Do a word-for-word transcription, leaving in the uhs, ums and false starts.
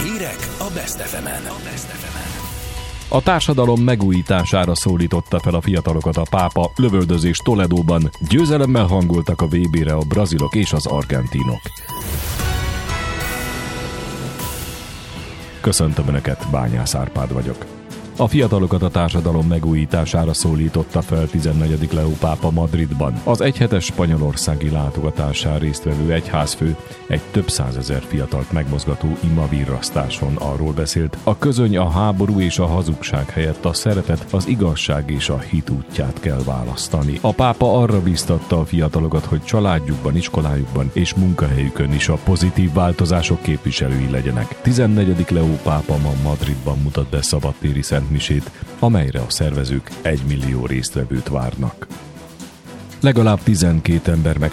Hírek a Best ef emen. A társadalom megújítására szólította fel a fiatalokat a pápa, lövöldözés Toledóban, győzelemmel hangoltak a vé bére a brazilok és az argentinok. Köszöntöm Önöket, Bányász Árpád vagyok. A fiatalokat a társadalom megújítására szólította fel tizennegyedik Leó pápa Madridban. Az egyhetes spanyolországi látogatásán résztvevő egyházfő egy több százezer fiatalt megmozgató imavirrasztáson arról beszélt, a közöny a háború és a hazugság helyett a szeretet, az igazság és a hit útját kell választani. A pápa arra bíztatta a fiatalokat, hogy családjukban, iskolájukban és munkahelyükön is a pozitív változások képviselői legyenek. tizennegyedik Leó pápa ma Madridban mutat be szabadtéri szentmisét, amelyre a szervezők egymillió résztvevőt várnak. Legalább tizenkét ember meg